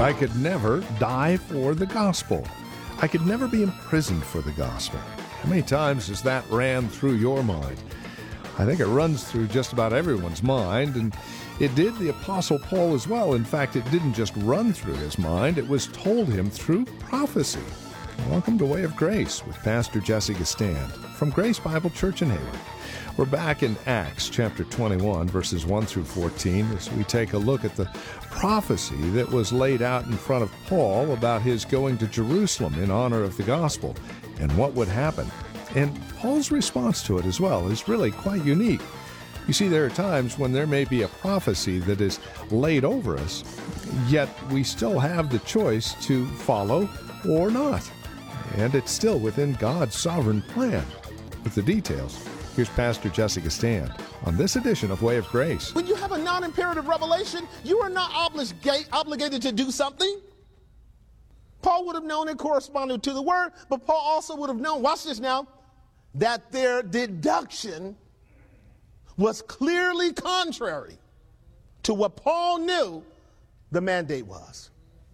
I could never die for the gospel. I could never be imprisoned for the gospel. How many times has that ran through your mind? I think it runs through just about everyone's mind, and it did the Apostle Paul as well. In fact, it didn't just run through his mind, it was told him through prophecy. Welcome to Way of Grace with Pastor Jesse Gistand from Grace Bible Church in Hayward. We're back in Acts chapter 21, verses 1 through 14, as we take a look at the prophecy that was laid out in front of Paul about his going to Jerusalem in honor of the gospel and what would happen. And Paul's response to it as well is really quite unique. You see, there are times when there may be a prophecy that is laid over us, yet we still have the choice to follow or not. And it's still within God's sovereign plan. With the details, here's Pastor Jesse Gistand on this edition of Way of Grace. When you have a non-imperative revelation, you are not obligated to do something. Paul would have known it corresponded to the word, but Paul also would have known, watch this now, that their deduction was clearly contrary to what Paul knew the mandate was.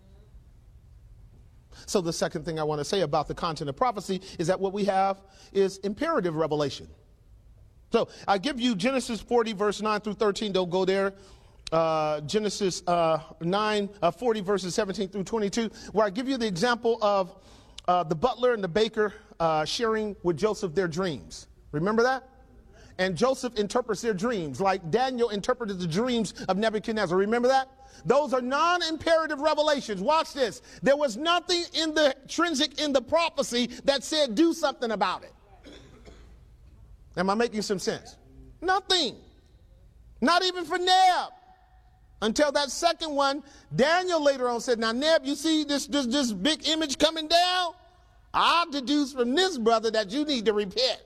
So the second thing I want to say about the content of prophecy is that what we have is imperative revelation. So I give you Genesis 40, verse 9 through 13. Don't go there. Genesis 40, verses 17 through 22, where I give you the example of the butler and the baker sharing with Joseph their dreams. Remember that? And Joseph interprets their dreams, like Daniel interpreted the dreams of Nebuchadnezzar. Remember that? Those are non-imperative revelations. Watch this. There was nothing intrinsic in the prophecy that said do something about it. Am I making some sense? Nothing. Not even for Neb. Until that second one, Daniel later on said, now Neb, you see this big image coming down? I'll deduce from this, brother, that you need to repent.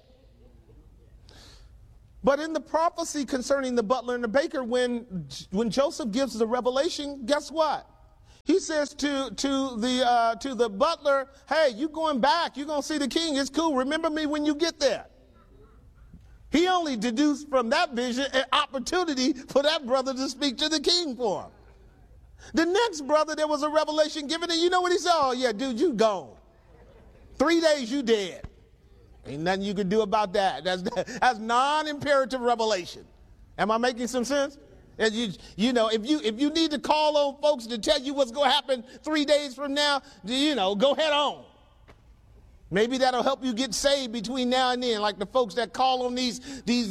But in the prophecy concerning the butler and the baker, when Joseph gives the revelation, guess what? He says to the butler, hey, you going back, you're going to see the king, it's cool, remember me when you get there. He only deduced from that vision an opportunity for that brother to speak to the king for him. The next brother, there was a revelation given, and you know what he said? Oh yeah, dude, you gone. 3 days you dead. Ain't nothing you can do about that. That's non-imperative revelation. Am I making some sense? And you know, if you need to call on folks to tell you what's going to happen 3 days from now, go head on. Maybe that'll help you get saved between now and then, like the folks that call on these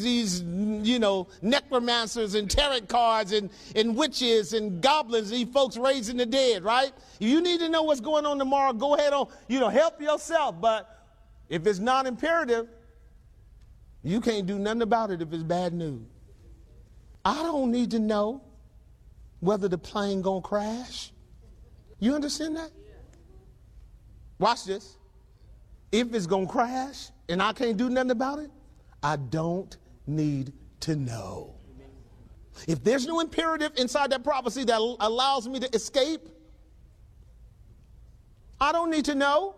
necromancers and tarot cards and witches and goblins, these folks raising the dead, right? If you need to know what's going on tomorrow, go ahead on, help yourself. But if it's non-imperative, you can't do nothing about it if it's bad news. I don't need to know whether the plane gonna crash. You understand that? Watch this. If it's going to crash and I can't do nothing about it, I don't need to know. If there's no imperative inside that prophecy that allows me to escape, I don't need to know.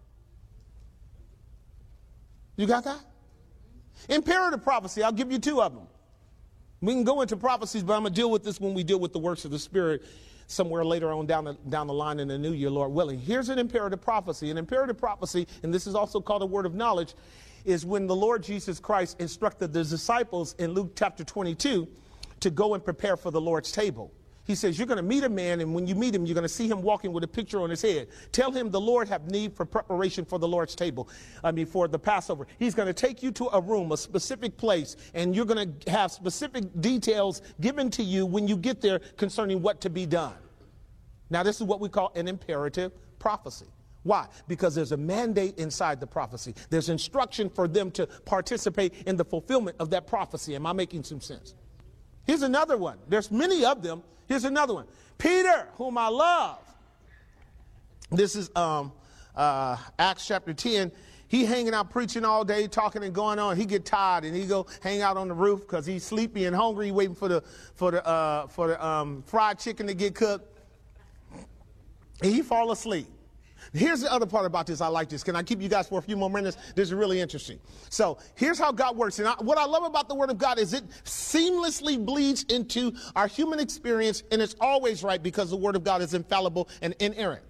You got that? Imperative prophecy, I'll give you two of them. We can go into prophecies, but I'm going to deal with this when we deal with the works of the Spirit somewhere later on down the line in the new year, Lord willing. Here's an imperative prophecy. An imperative prophecy, and this is also called a word of knowledge, is when the Lord Jesus Christ instructed the disciples in Luke chapter 22 to go and prepare for the Lord's table. He says, you're going to meet a man, and when you meet him, you're going to see him walking with a picture on his head. Tell him the Lord have need for preparation for the Lord's table, for the Passover. He's going to take you to a room, a specific place, and you're going to have specific details given to you when you get there concerning what to be done. Now, this is what we call an imperative prophecy. Why? Because there's a mandate inside the prophecy. There's instruction for them to participate in the fulfillment of that prophecy. Am I making some sense? Here's another one. There's many of them. Here's another one. Peter, whom I love. This is Acts chapter 10. He hanging out preaching all day, talking and going on. He get tired and he go hang out on the roof because he's sleepy and hungry. He waiting for the fried chicken to get cooked. And he fall asleep. Here's the other part about this. I like this. Can I keep you guys for a few more minutes? This is really interesting. So here's how God works. And what I love about the Word of God is it seamlessly bleeds into our human experience, and it's always right because the Word of God is infallible and inerrant.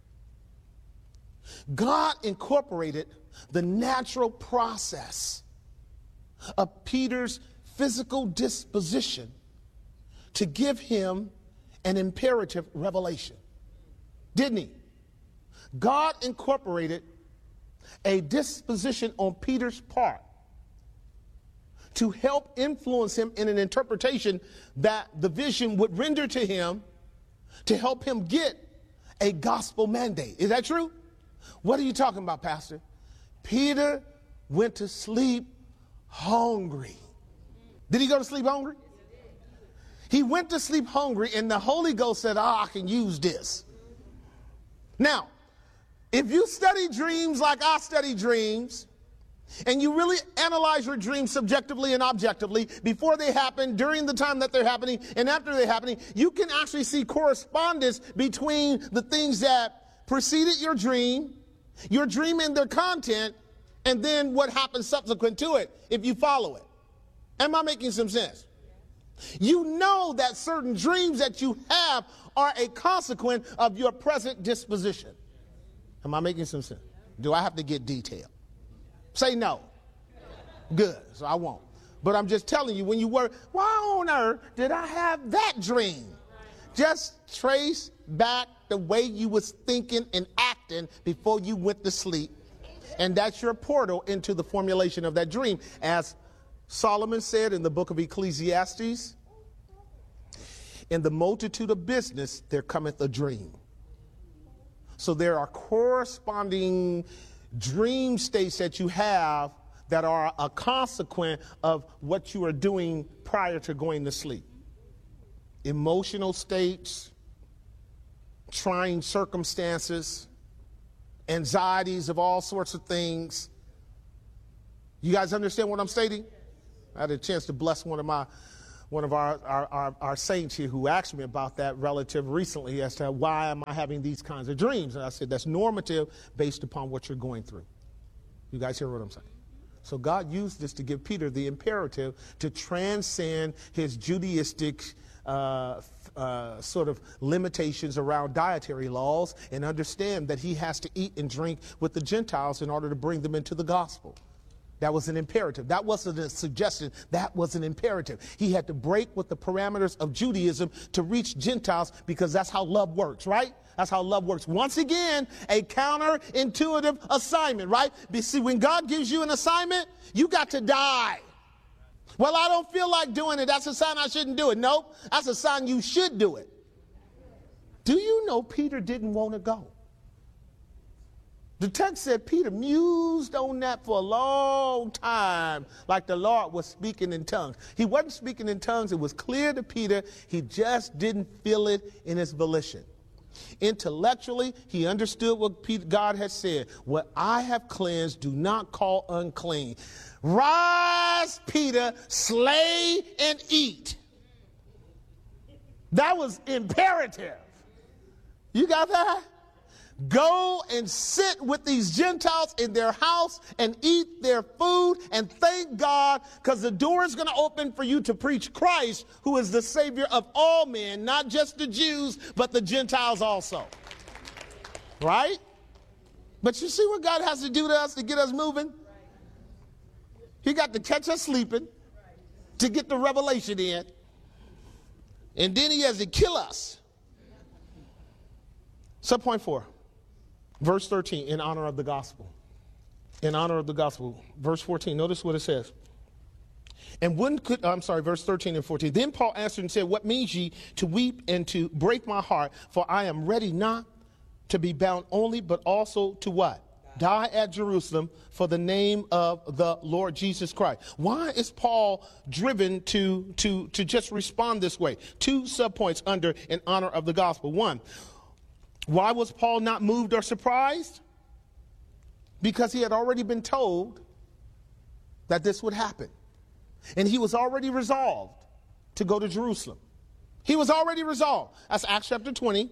God incorporated the natural process of Peter's physical disposition to give him an imperative revelation. Didn't he? God incorporated a disposition on Peter's part to help influence him in an interpretation that the vision would render to him to help him get a gospel mandate. Is that true? What are you talking about, Pastor? Peter went to sleep hungry. Did he go to sleep hungry? He went to sleep hungry, and the Holy Ghost said, I can use this. Now, if you study dreams like I study dreams, and you really analyze your dreams subjectively and objectively before they happen, during the time that they're happening, and after they're happening, you can actually see correspondence between the things that preceded your dream and their content, and then what happens subsequent to it, if you follow it. Am I making some sense? You know that certain dreams that you have are a consequence of your present disposition. Am I making some sense? Do I have to get detailed? Say no. Good, so I won't. But I'm just telling you, when you were, why on earth did I have that dream? Just trace back the way you was thinking and acting before you went to sleep. And that's your portal into the formulation of that dream. As Solomon said in the book of Ecclesiastes, in the multitude of business, there cometh a dream. So there are corresponding dream states that you have that are a consequence of what you are doing prior to going to sleep. Emotional states, trying circumstances, anxieties of all sorts of things. You guys understand what I'm stating? I had a chance to bless one of our saints here who asked me about that relative recently as to why am I having these kinds of dreams. And I said, that's normative based upon what you're going through. You guys hear what I'm saying? So God used this to give Peter the imperative to transcend his Judaistic sort of limitations around dietary laws and understand that he has to eat and drink with the Gentiles in order to bring them into the gospel. That was an imperative. That wasn't a suggestion. That was an imperative. He had to break with the parameters of Judaism to reach Gentiles because that's how love works, right? That's how love works. Once again, a counterintuitive assignment, right? See, when God gives you an assignment, you got to die. Well, I don't feel like doing it. That's a sign I shouldn't do it. Nope. That's a sign you should do it. Do you know Peter didn't want to go? The text said Peter mused on that for a long time, like the Lord was speaking in tongues. He wasn't speaking in tongues. It was clear to Peter. He just didn't feel it in his volition. Intellectually, he understood what God had said. What I have cleansed, do not call unclean. Rise, Peter, slay and eat. That was imperative. You got that? Go and sit with these Gentiles in their house and eat their food and thank God, because the door is going to open for you to preach Christ, who is the Savior of all men, not just the Jews, but the Gentiles also. Right? But you see what God has to do to us to get us moving? He got to catch us sleeping to get the revelation in. And then he has to kill us. Subpoint 4. Verse 13, in honor of the gospel. In honor of the gospel. Verse 14, notice what it says. And verse 13 and 14. Then Paul answered and said, what means ye to weep and to break my heart? For I am ready not to be bound only, but also to what? Die at Jerusalem for the name of the Lord Jesus Christ. Why is Paul driven to just respond this way? 2 subpoints under in honor of the gospel. 1, why was Paul not moved or surprised? Because he had already been told that this would happen. And he was already resolved to go to Jerusalem. He was already resolved. That's Acts chapter 20.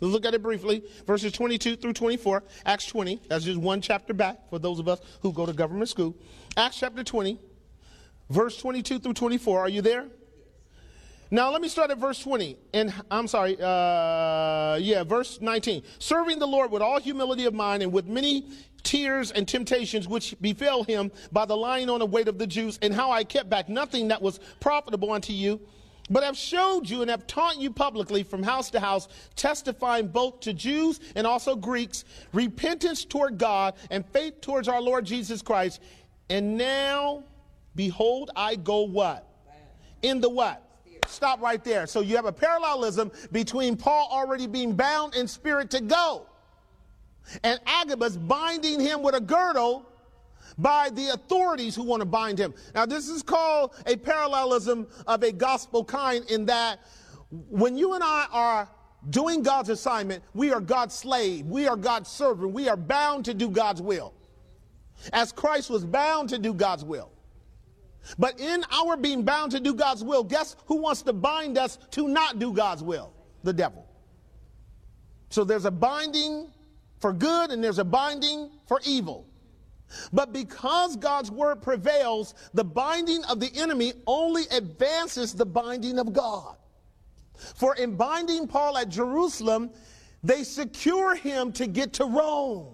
Let's look at it briefly. Verses 22 through 24. Acts 20. That's just one chapter back for those of us who go to government school. Acts chapter 20, verse 22 through 24. Are you there? Now, let me start at verse 20. And I'm sorry, verse 19. Serving the Lord with all humility of mind and with many tears and temptations which befell him by the lying on the weight of the Jews, and how I kept back nothing that was profitable unto you, but have showed you and have taught you publicly from house to house, testifying both to Jews and also Greeks, repentance toward God and faith towards our Lord Jesus Christ. And now, behold, I go what? In the what? Stop right there. So you have a parallelism between Paul already being bound in spirit to go, and Agabus binding him with a girdle by the authorities who want to bind him. Now, this is called a parallelism of a gospel kind, in that when you and I are doing God's assignment, we are God's slave. We are God's servant. We are bound to do God's will, as Christ was bound to do God's will. But in our being bound to do God's will, guess who wants to bind us to not do God's will? The devil. So there's a binding for good and there's a binding for evil. But because God's word prevails, the binding of the enemy only advances the binding of God. For in binding Paul at Jerusalem, they secure him to get to Rome.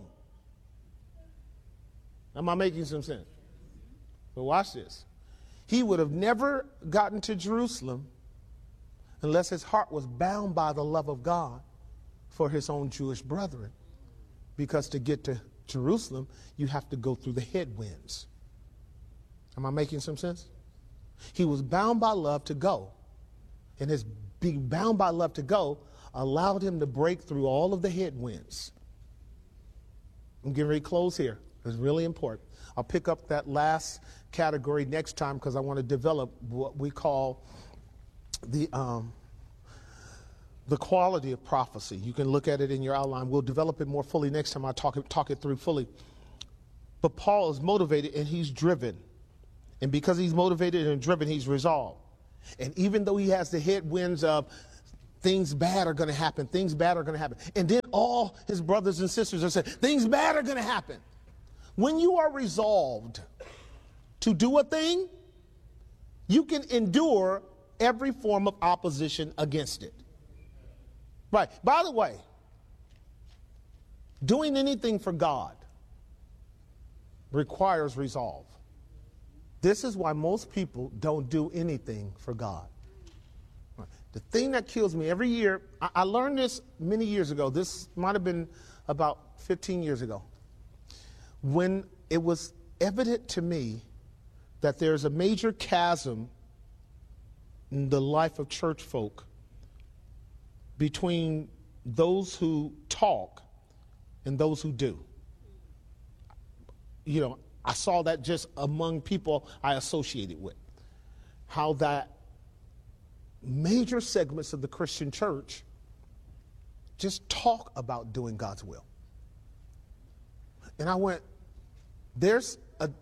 Am I making some sense? But watch this. He would have never gotten to Jerusalem unless his heart was bound by the love of God for his own Jewish brethren. Because to get to Jerusalem, you have to go through the headwinds. Am I making some sense? He was bound by love to go. And his being bound by love to go allowed him to break through all of the headwinds. I'm getting ready to close here. It's really important. I'll pick up that last category next time, because I want to develop what we call the quality of prophecy. You can look at it in your outline. We'll develop it more fully next time I talk it through fully. But Paul is motivated and he's driven. And because he's motivated and driven, he's resolved. And even though he has the headwinds of things bad are going to happen, things bad are going to happen. And then all his brothers and sisters are saying, things bad are going to happen. When you are resolved to do a thing, you can endure every form of opposition against it. Right. By the way, doing anything for God requires resolve. This is why most people don't do anything for God. The thing that kills me every year, I learned this many years ago. This might have been about 15 years ago, when it was evident to me that there's a major chasm in the life of church folk between those who talk and those who do. You know, I saw that just among people I associated with. How that major segments of the Christian church just talk about doing God's will. And I went, there's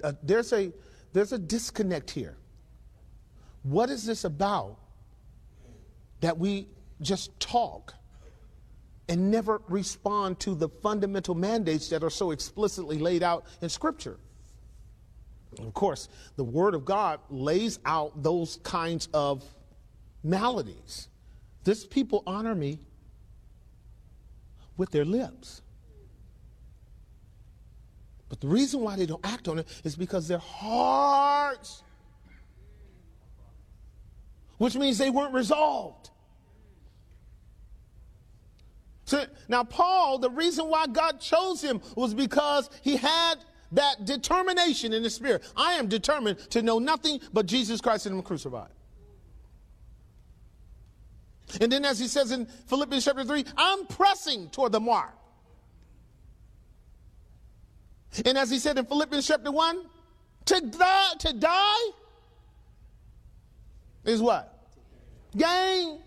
a disconnect here. What is this about that we just talk and never respond to the fundamental mandates that are so explicitly laid out in Scripture? Of course, the Word of God lays out those kinds of maladies. This people honor me with their lips. But the reason why they don't act on it is because their hearts, which means they weren't resolved. So now Paul, the reason why God chose him was because he had that determination in the spirit. I am determined to know nothing but Jesus Christ and him crucified. And then as he says in Philippians chapter 3, I'm pressing toward the mark. And as he said in Philippians chapter 1, to die is what? Gain.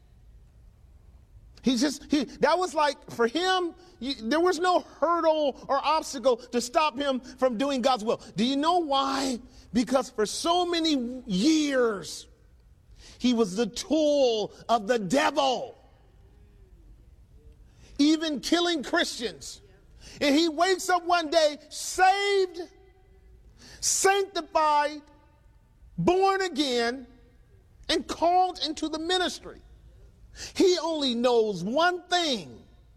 That was like, for him, there was no hurdle or obstacle to stop him from doing God's will. Do you know why? Because for so many years, he was the tool of the devil. even killing Christians. And he wakes up one day saved, sanctified, born again, and called into the ministry. He only knows one thing: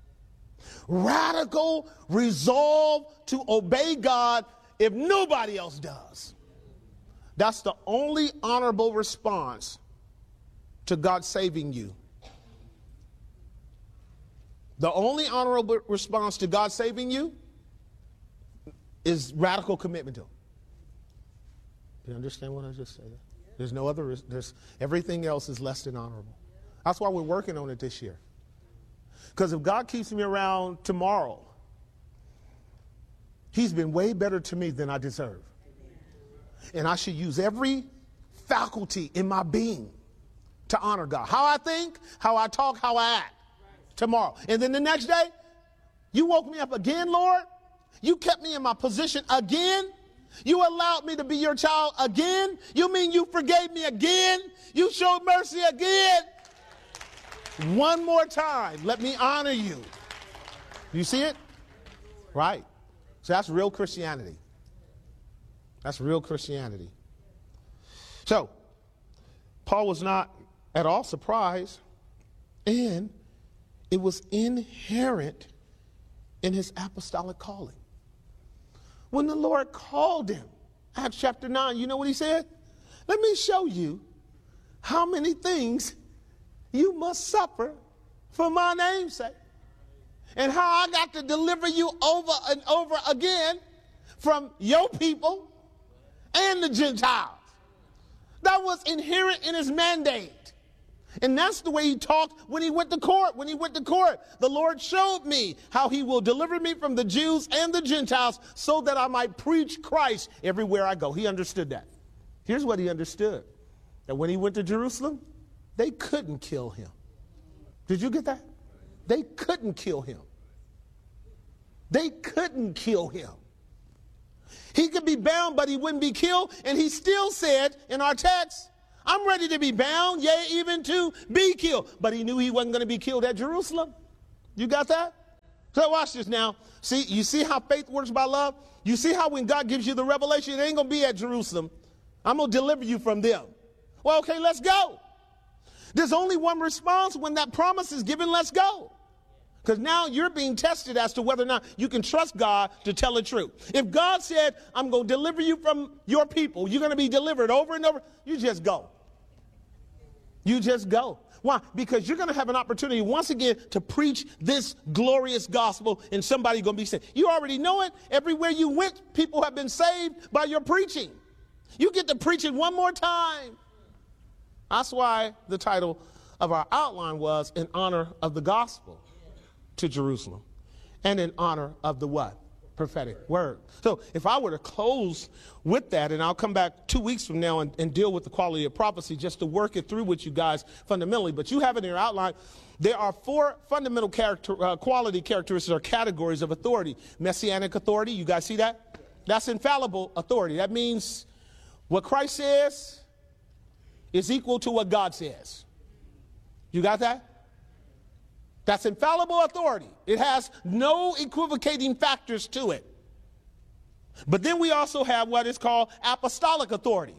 radical resolve to obey God if nobody else does. That's the only honorable response to God saving you. The only honorable response to God saving you is radical commitment to Him. Do you understand what I just said? There's no other, everything else is less than honorable. That's why we're working on it this year. Because if God keeps me around tomorrow, He's been way better to me than I deserve. And I should use every faculty in my being to honor God. How I think, how I talk, how I act tomorrow. And then the next day, you woke me up again, Lord. You kept me in my position again. You allowed me to be your child again. You mean you forgave me again? You showed mercy again. One more time, let me honor you. You see it? Right. So that's real Christianity. That's real Christianity. So, Paul was not at all surprised, and it was inherent in his apostolic calling. When the Lord called him, Acts chapter 9, you know what he said? Let me show you how many things you must suffer for my name's sake, and how I got to deliver you over and over again from your people and the Gentiles. That was inherent in his mandate. And that's the way he talked when he went to court. When he went to court, the Lord showed me how he will deliver me from the Jews and the Gentiles so that I might preach Christ everywhere I go. He understood that. Here's what he understood. That when he went to Jerusalem, they couldn't kill him. Did you get that? They couldn't kill him. They couldn't kill him. He could be bound, but he wouldn't be killed. And he still said in our text, I'm ready to be bound, yea, even to be killed. But he knew he wasn't going to be killed at Jerusalem. You got that? So watch this now. See, you see how faith works by love? You see how when God gives you the revelation, it ain't going to be at Jerusalem. I'm going to deliver you from them. Well, okay, let's go. There's only one response when that promise is given: let's go. Because now you're being tested as to whether or not you can trust God to tell the truth. If God said, I'm going to deliver you from your people, you're going to be delivered over and over, you just go. You just go. Why? Because you're going to have an opportunity once again to preach this glorious gospel, and somebody's going to be saved. You already know it. Everywhere you went, people have been saved by your preaching. You get to preach it one more time. That's why the title of our outline was In Honor of the Gospel to Jerusalem, and in honor of the what? Prophetic word. So if I were to close with that, and I'll come back 2 weeks from now and deal with the quality of prophecy just to work it through with you guys fundamentally, but you have it in your outline. There are four fundamental quality characteristics or categories of authority. Messianic authority, you guys see that? That's infallible authority. That means what Christ says is equal to what God says. You got that? That's infallible authority. It has no equivocating factors to it. But then we also have what is called apostolic authority.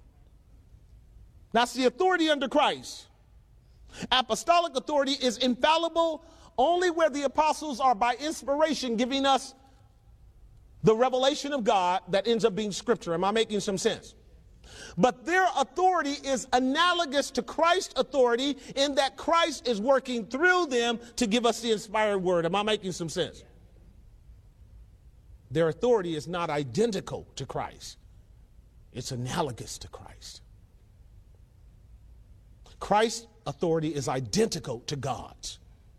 That's the authority under Christ. Apostolic authority is infallible only where the apostles are by inspiration giving us the revelation of God that ends up being scripture. Am I making some sense? But their authority is analogous to Christ's authority in that Christ is working through them to give us the inspired word. Am I making some sense? Their authority is not identical to Christ. It's analogous to Christ. Christ's authority is identical to God's.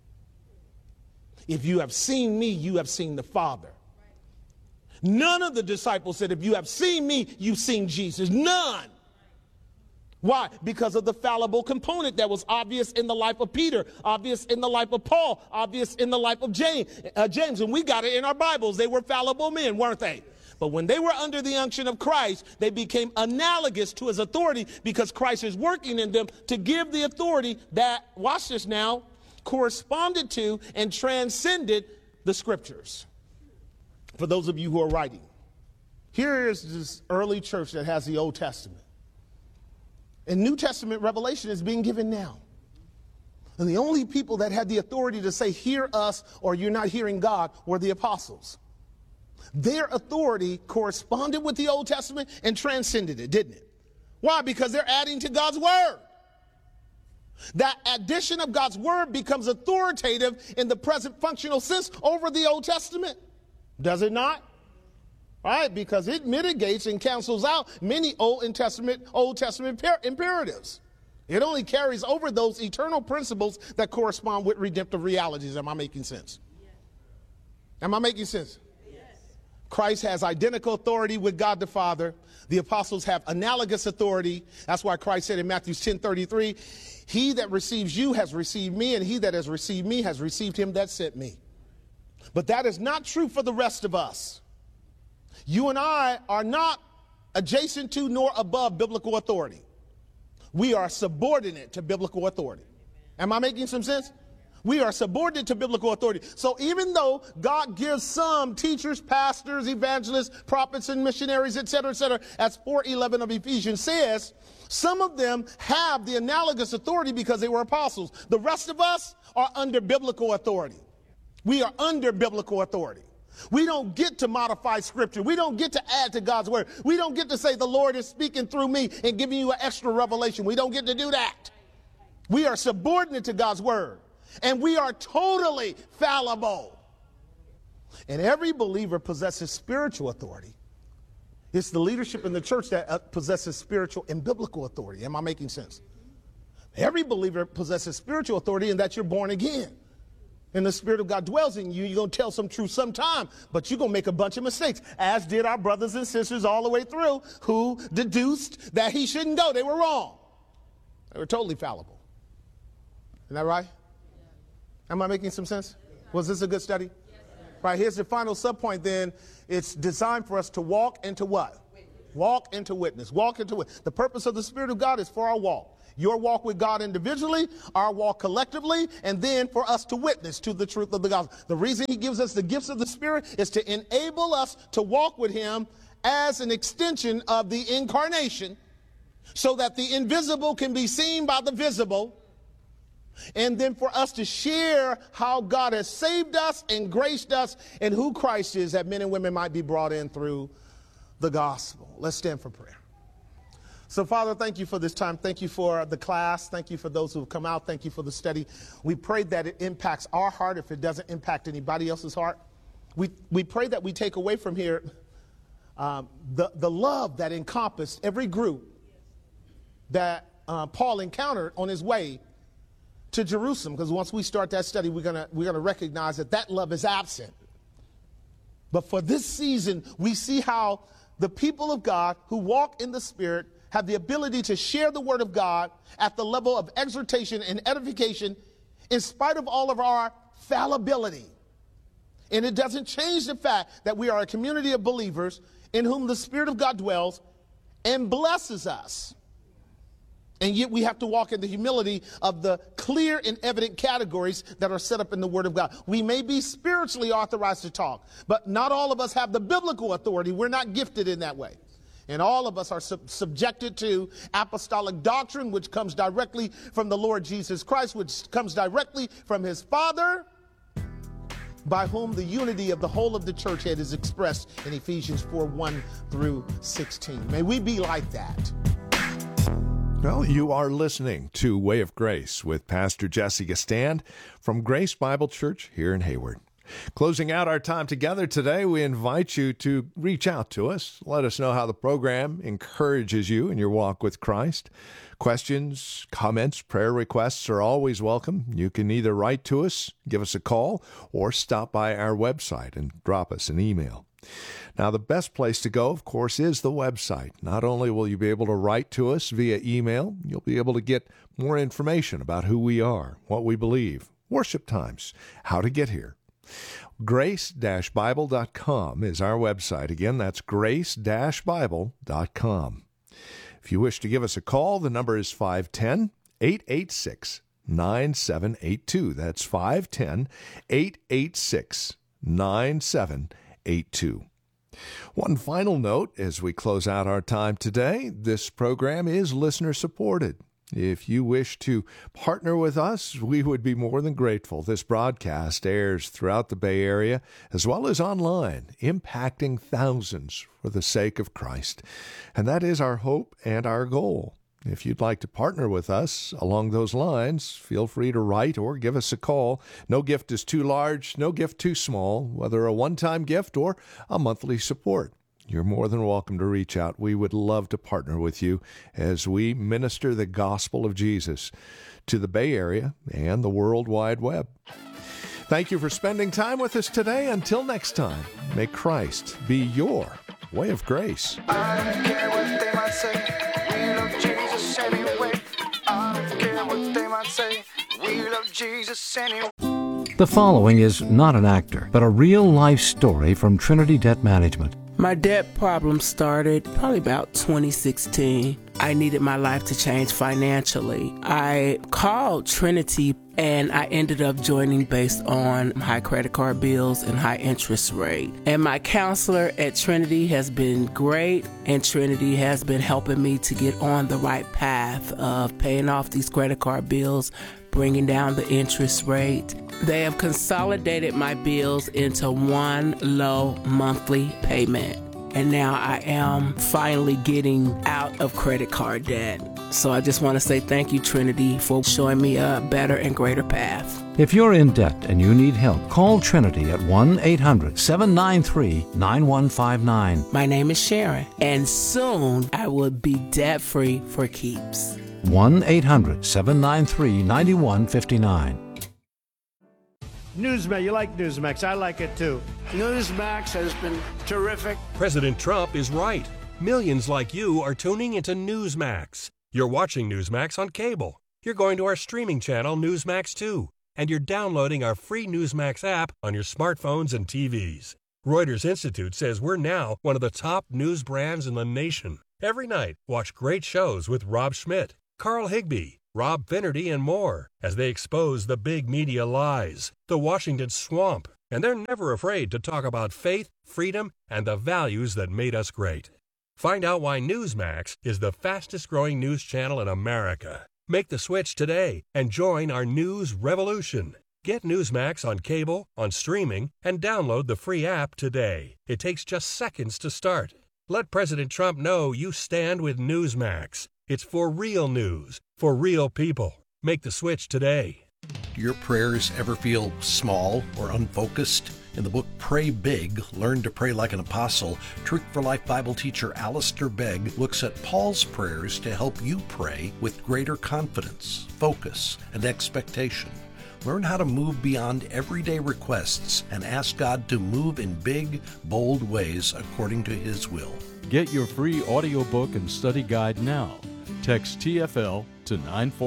If you have seen me, you have seen the Father. None of the disciples said, if you have seen me, you've seen Jesus. None. Why? Because of the fallible component that was obvious in the life of Peter, obvious in the life of Paul, obvious in the life of James. And we got it in our Bibles. They were fallible men, weren't they? But when they were under the unction of Christ, they became analogous to his authority because Christ is working in them to give the authority that, watch this now, corresponded to and transcended the scriptures. For those of you who are writing, here is this early church that has the Old Testament. And New Testament revelation is being given now. And the only people that had the authority to say, hear us, or you're not hearing God, were the apostles. Their authority corresponded with the Old Testament and transcended it, didn't it? Why? Because they're adding to God's word. That addition of God's word becomes authoritative in the present functional sense over the Old Testament. Does it not? Right? Because it mitigates and cancels out many Old Testament imperatives. It only carries over those eternal principles that correspond with redemptive realities. Am I making sense? Yes. Am I making sense? Yes. Christ has identical authority with God the Father. The apostles have analogous authority. That's why Christ said in Matthew 10:33, he that receives you has received me, and he that has received me has received him that sent me. But that is not true for the rest of us. You and I are not adjacent to nor above biblical authority. We are subordinate to biblical authority. Am I making some sense? We are subordinate to biblical authority. So even though God gives some teachers, pastors, evangelists, prophets, and missionaries, etc., as 4:11 of Ephesians says, some of them have the analogous authority because they were apostles. The rest of us are under biblical authority. We are under biblical authority. We don't get to modify scripture. We don't get to add to God's word. We don't get to say the Lord is speaking through me and giving you an extra revelation. We don't get to do that. We are subordinate to God's word. And we are totally fallible. And every believer possesses spiritual authority. It's the leadership in the church that possesses spiritual and biblical authority. Am I making sense? Every believer possesses spiritual authority, and that you're born again. And the Spirit of God dwells in you. You're going to tell some truth sometime, but you're going to make a bunch of mistakes, as did our brothers and sisters all the way through who deduced that he shouldn't go. They were wrong. They were totally fallible. Isn't that right? Am I making some sense? Was this a good study? Right, here's the final subpoint then. It's designed for us to walk into what? Walk into witness. Walk into witness. The purpose of the Spirit of God is for our walk. Your walk with God individually, our walk collectively, and then for us to witness to the truth of the gospel. The reason he gives us the gifts of the Spirit is to enable us to walk with him as an extension of the incarnation, so that the invisible can be seen by the visible, and then for us to share how God has saved us and graced us and who Christ is, that men and women might be brought in through the gospel. Let's stand for prayer. So, Father, thank you for this time. Thank you for the class. Thank you for those who have come out. Thank you for the study. We pray that it impacts our heart if it doesn't impact anybody else's heart. We pray that we take away from here the love that encompassed every group that Paul encountered on his way to Jerusalem. Because once we start that study, we're gonna recognize that love is absent. But for this season, we see how the people of God who walk in the Spirit have the ability to share the word of God at the level of exhortation and edification in spite of all of our fallibility. And it doesn't change the fact that we are a community of believers in whom the Spirit of God dwells and blesses us. And yet we have to walk in the humility of the clear and evident categories that are set up in the Word of God. We may be spiritually authorized to talk, but not all of us have the biblical authority. We're not gifted in that way. And all of us are subjected to apostolic doctrine, which comes directly from the Lord Jesus Christ, which comes directly from his Father, by whom the unity of the whole of the church head is expressed in Ephesians 4:1 through 16. May we be like that. Well, you are listening to Way of Grace with Pastor Jesse Gastand from Grace Bible Church here in Hayward. Closing out our time together today, we invite you to reach out to us. Let us know how the program encourages you in your walk with Christ. Questions, comments, prayer requests are always welcome. You can either write to us, give us a call, or stop by our website and drop us an email. Now, the best place to go, of course, is the website. Not only will you be able to write to us via email, you'll be able to get more information about who we are, what we believe, worship times, how to get here. Grace-Bible.com is our website. Again, that's grace-bible.com. If you wish to give us a call, the number is 510-886-9797. 510-886-9782. That's 510-886-9782. One final note as we close out our time today, this program is listener-supported. If you wish to partner with us, we would be more than grateful. This broadcast airs throughout the Bay Area as well as online, impacting thousands for the sake of Christ. And that is our hope and our goal. If you'd like to partner with us along those lines, feel free to write or give us a call. No gift is too large, no gift too small, whether a one-time gift or a monthly support. You're more than welcome to reach out. We would love to partner with you as we minister the gospel of Jesus to the Bay Area and the World Wide Web. Thank you for spending time with us today. Until next time, may Christ be your way of grace. I don't care what they might say. We love Jesus anyway. I don't care what they might say. We love Jesus anyway. The following is not an actor, but a real-life story from Trinity Debt Management. My debt problem started probably about 2016. I needed my life to change financially. I called Trinity and I ended up joining based on high credit card bills and high interest rate. And my counselor at Trinity has been great, and Trinity has been helping me to get on the right path of paying off these credit card bills, bringing down the interest rate. They have consolidated my bills into one low monthly payment. And now I am finally getting out of credit card debt. So I just want to say thank you, Trinity, for showing me a better and greater path. If you're in debt and you need help, call Trinity at 1-800-793-9159. My name is Sharon, and soon I will be debt-free for keeps. 1-800-793-9159. Newsmax, you like Newsmax. I like it too. Newsmax has been terrific. President Trump is right. Millions like you are tuning into Newsmax. You're watching Newsmax on cable. You're going to our streaming channel, Newsmax 2. And you're downloading our free Newsmax app on your smartphones and TVs. Reuters Institute says we're now one of the top news brands in the nation. Every night, watch great shows with Rob Schmidt, Carl Higbie, Rob Finnerty, and more as they expose the big media lies, the Washington swamp, and they're never afraid to talk about faith, freedom, and the values that made us great. Find out why Newsmax is the fastest-growing news channel in America. Make the switch today and join our news revolution. Get Newsmax on cable, on streaming, and download the free app today. It takes just seconds to start. Let President Trump know you stand with Newsmax. It's for real news, for real people. Make the switch today. Do your prayers ever feel small or unfocused? In the book Pray Big, Learn to Pray Like an Apostle, Truth for Life Bible teacher Alistair Begg looks at Paul's prayers to help you pray with greater confidence, focus, and expectation. Learn how to move beyond everyday requests and ask God to move in big, bold ways according to His will. Get your free audiobook and study guide now. Text TFL to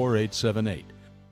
94878.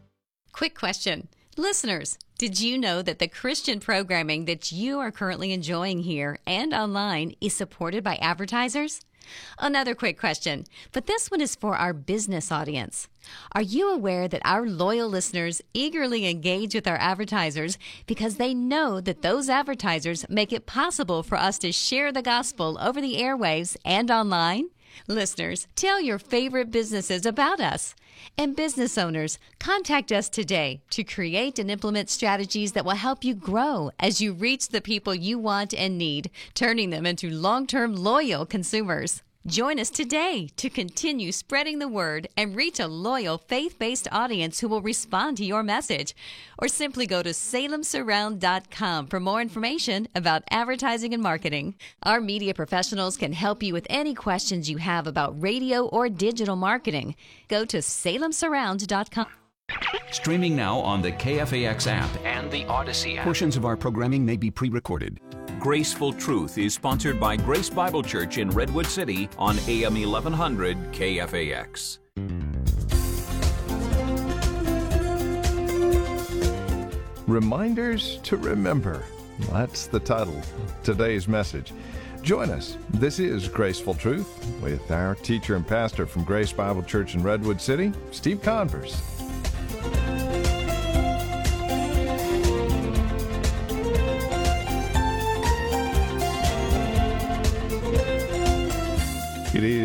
Quick question. Listeners, did you know that the Christian programming that you are currently enjoying here and online is supported by advertisers? Another quick question, but this one is for our business audience. Are you aware that our loyal listeners eagerly engage with our advertisers because they know that those advertisers make it possible for us to share the gospel over the airwaves and online? Listeners, tell your favorite businesses about us. And business owners, contact us today to create and implement strategies that will help you grow as you reach the people you want and need, turning them into long-term loyal consumers. Join us today to continue spreading the word and reach a loyal, faith-based audience who will respond to your message. Or simply go to salemsurround.com for more information about advertising and marketing. Our media professionals can help you with any questions you have about radio or digital marketing. Go to salemsurround.com. Streaming now on the KFAX app and the Odyssey app. Portions of our programming may be pre-recorded. Graceful Truth is sponsored by Grace Bible Church in Redwood City on AM 1100 KFAX. Reminders to Remember. That's the title of today's message. Join us. This is Graceful Truth with our teacher and pastor from Grace Bible Church in Redwood City, Steve Converse.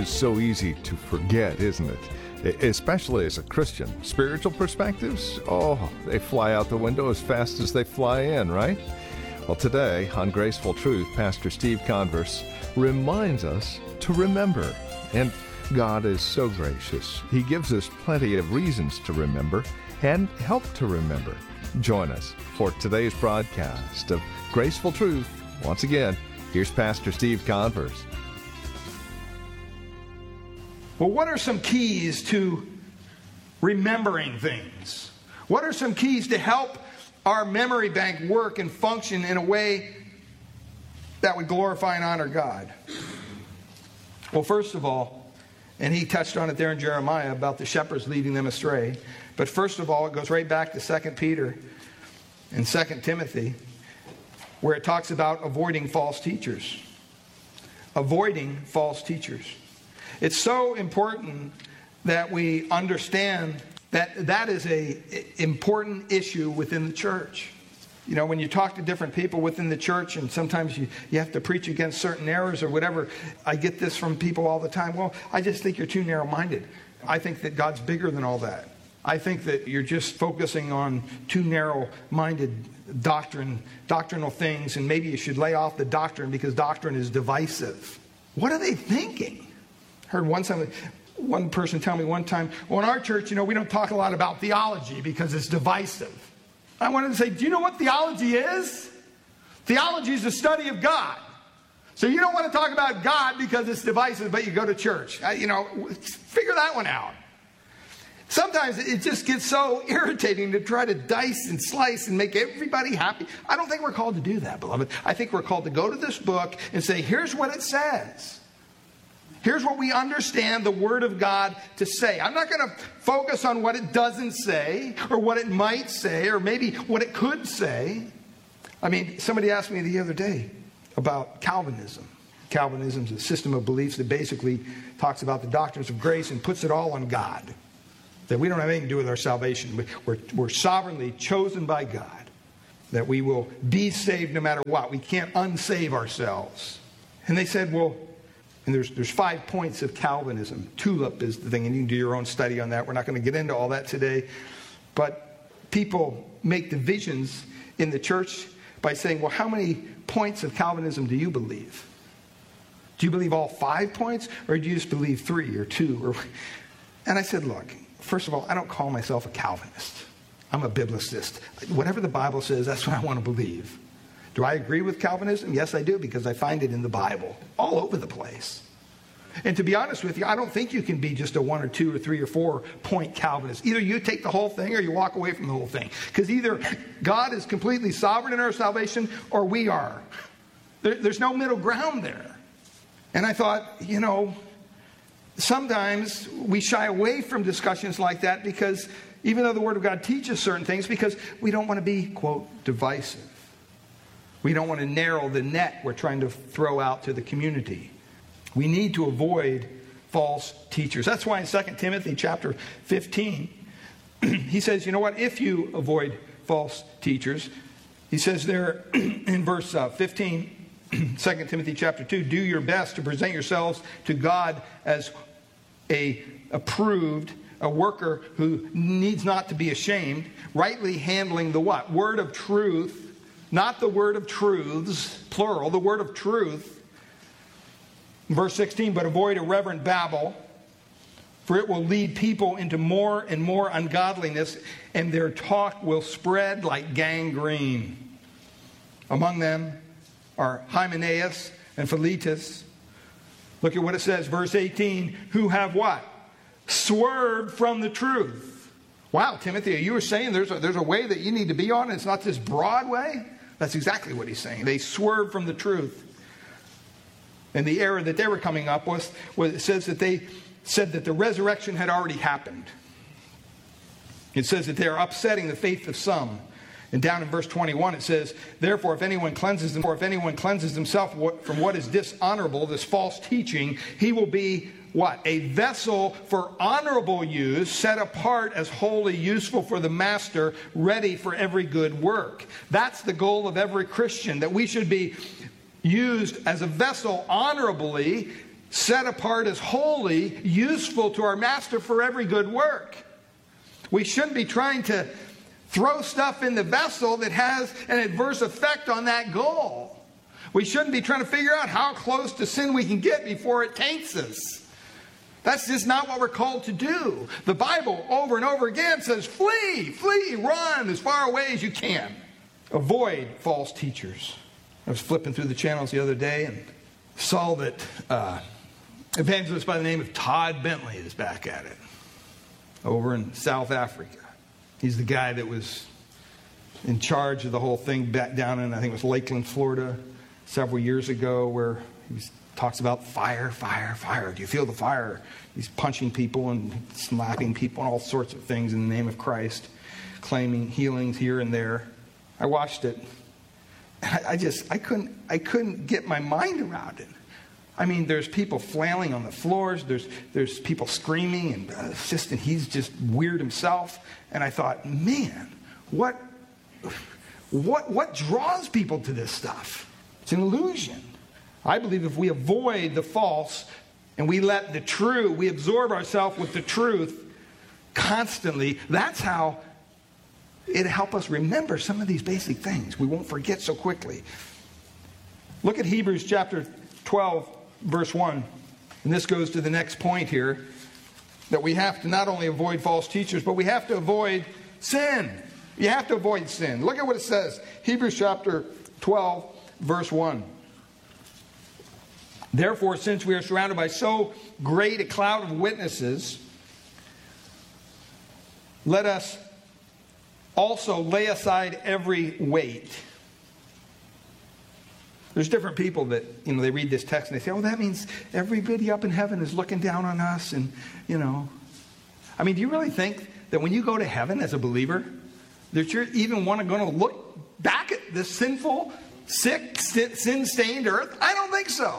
is so easy to forget, isn't it? Especially as a Christian. Spiritual perspectives, they fly out the window as fast as they fly in, right? Well, today on Graceful Truth, Pastor Steve Converse reminds us to remember. And God is so gracious. He gives us plenty of reasons to remember and help to remember. Join us for today's broadcast of Graceful Truth. Once again, here's Pastor Steve Converse. Well, what are some keys to remembering things? What are some keys to help our memory bank work and function in a way that would glorify and honor God? Well, first of all, and he touched on it there in Jeremiah about the shepherds leading them astray. But first of all, it goes right back to 2 Peter and 2 Timothy, where it talks about avoiding false teachers. Avoiding false teachers. It's so important that we understand that that is an important issue within the church. You know, when you talk to different people within the church, and sometimes you have to preach against certain errors or whatever, I get this from people all the time. Well, I just think you're too narrow-minded. I think that God's bigger than all that. I think that you're just focusing on too narrow-minded doctrinal things, and maybe you should lay off the doctrine because doctrine is divisive. What are they thinking? I heard one person tell me one time, well, in our church, we don't talk a lot about theology because it's divisive. I wanted to say, do you know what theology is? Theology is the study of God. So you don't want to talk about God because it's divisive, but you go to church. Figure that one out. Sometimes it just gets so irritating to try to dice and slice and make everybody happy. I don't think we're called to do that, beloved. I think we're called to go to this book and say, here's what it says. Here's what we understand the Word of God to say. I'm not going to focus on what it doesn't say or what it might say or maybe what it could say. I mean, somebody asked me the other day about Calvinism. Calvinism is a system of beliefs that basically talks about the doctrines of grace and puts it all on God. That we don't have anything to do with our salvation. We're sovereignly chosen by God. That we will be saved no matter what. We can't unsave ourselves. And they said, well, and there's 5 points of Calvinism. Tulip is the thing, and you can do your own study on that. We're not going to get into all that today. But people make divisions in the church by saying, well, how many points of Calvinism do you believe? Do you believe all 5 points, or do you just believe 3 or 2? And I said, look, first of all, I don't call myself a Calvinist. I'm a biblicist. Whatever the Bible says, that's what I want to believe. Do I agree with Calvinism? Yes, I do, because I find it in the Bible all over the place. And to be honest with you, I don't think you can be just a 1 or 2 or 3 or 4 point Calvinist. Either you take the whole thing or you walk away from the whole thing. Because either God is completely sovereign in our salvation or we are. There's no middle ground there. And I thought, sometimes we shy away from discussions like that because even though the Word of God teaches certain things, because we don't want to be, quote, divisive. We don't want to narrow the net we're trying to throw out to the community. We need to avoid false teachers. That's why in 2 Timothy chapter 15, he says, you know what, if you avoid false teachers, he says there in verse 15, 2 Timothy chapter 2, do your best to present yourselves to God as a worker who needs not to be ashamed, rightly handling the what? Word of truth. Not the word of truths, plural, the word of truth. Verse 16, but avoid irreverent babble, for it will lead people into more and more ungodliness, and their talk will spread like gangrene. Among them are Hymenaeus and Philetus. Look at what it says, verse 18, who have what? Swerved from the truth. Wow, Timothy, you were saying there's a way that you need to be on, and it's not this broad way? That's exactly what he's saying. They swerved from the truth. And the error that they were coming up with it says that they said that the resurrection had already happened. It says that they are upsetting the faith of some. And down in verse 21 it says, therefore if anyone cleanses himself from what is dishonorable, this false teaching, he will be what? A vessel for honorable use, set apart as wholly useful for the master, ready for every good work. That's the goal of every Christian, that we should be used as a vessel honorably set apart as holy, useful to our Master for every good work. We shouldn't be trying to throw stuff in the vessel that has an adverse effect on that goal. We shouldn't be trying to figure out how close to sin we can get before it taints us. That's just not what we're called to do. The Bible over and over again says, flee, run as far away as you can. Avoid false teachers. I was flipping through the channels the other day and saw that evangelist by the name of Todd Bentley is back at it over in South Africa. He's the guy that was in charge of the whole thing back down in, I think it was Lakeland, Florida, several years ago, where he talks about fire. Do you feel the fire? He's punching people and slapping people and all sorts of things in the name of Christ, claiming healings here and there. I watched it. I couldn't get my mind around it. I mean, there's people flailing on the floors. There's people screaming, and he's just weird himself. And I thought, man, what draws people to this stuff? It's an illusion. I believe if we avoid the false and we let the true, we absorb ourselves with the truth constantly, that's how it'll help us remember some of these basic things. We won't forget so quickly. Look at Hebrews chapter 12, verse 1. And this goes to the next point here, that we have to not only avoid false teachers, but we have to avoid sin. You have to avoid sin. Look at what it says. Hebrews chapter 12, verse 1. Therefore, since we are surrounded by so great a cloud of witnesses, let us also lay aside every weight. There's different people that, they read this text and they say, oh, that means everybody up in heaven is looking down on us. And, I mean, do you really think that when you go to heaven as a believer, that you're even going to look back at this sinful, sick, sin-stained earth? I don't think so.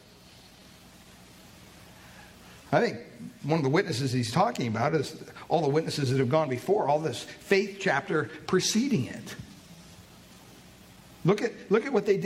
I think one of the witnesses he's talking about is all the witnesses that have gone before, all this faith chapter preceding it. Look at what they did.